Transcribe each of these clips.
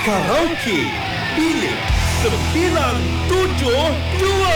Karaoke Bilik 972.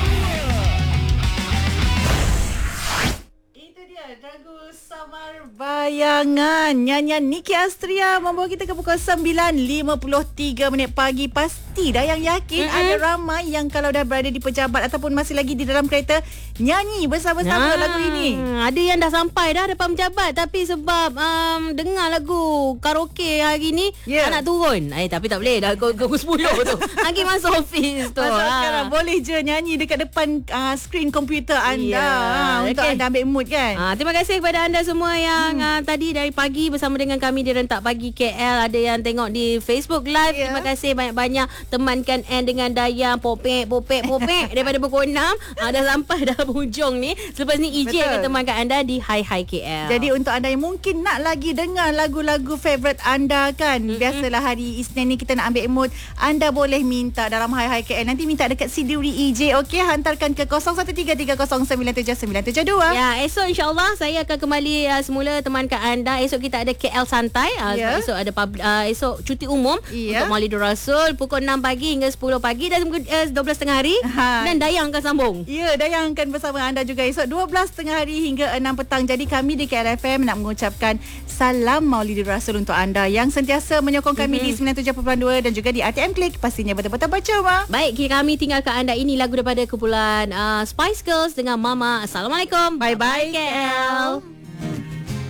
Lagu Samar Bayangan, nyanyian Niki Astria membawa kita ke pukul 9.53 pagi. Pasti dah yang yakin ada ramai yang kalau dah berada di pejabat ataupun masih lagi di dalam kereta nyanyi bersama-sama lagu ini. Ada yang dah sampai dah depan pejabat tapi sebab dengar lagu karaoke hari ni tak nak turun. Tapi tak boleh, dah pukul 10 tu. Lagi masuk office tu. Sekarang boleh je nyanyi dekat depan skrin komputer anda untuk anda ambil mood kan. Terima kasih kepada anda semua yang tadi dari pagi bersama dengan kami di Rentak Pagi KL. Ada yang tengok di Facebook Live. Terima kasih banyak-banyak. Temankan Ann dengan Dayang popek daripada pukul 6 dah sampai dah hujung ni. Selepas ni EJ akan temankan anda di Hi Hi KL. Jadi untuk anda yang mungkin nak lagi dengar lagu-lagu favourite anda kan, biasalah hari Isnin ni kita nak ambil mood, anda boleh minta dalam Hi Hi KL. Nanti minta dekat Siduri EJ, okey, hantarkan ke 0133097972. Ya, esok insyaAllah saya akan kembali semula temankan anda. Esok kita ada KL Santai. Esok ada esok cuti umum untuk Maulidur Rasul pukul 6 pagi hingga 10 pagi dan 12 tengah hari. Dan Dayang akan sambung. Ya, Dayang akan bersama anda juga esok 12 tengah hari hingga 6 petang. Jadi kami di KLFM nak mengucapkan salam Maulidur Rasul untuk anda yang sentiasa menyokong kami di 97.2 dan juga di ATM Klik. Pastinya betul-betul percuma. Baik, kami tinggalkan anda ini lagu daripada kumpulan Spice Girls dengan Mama. Assalamualaikum. Bye-bye KL.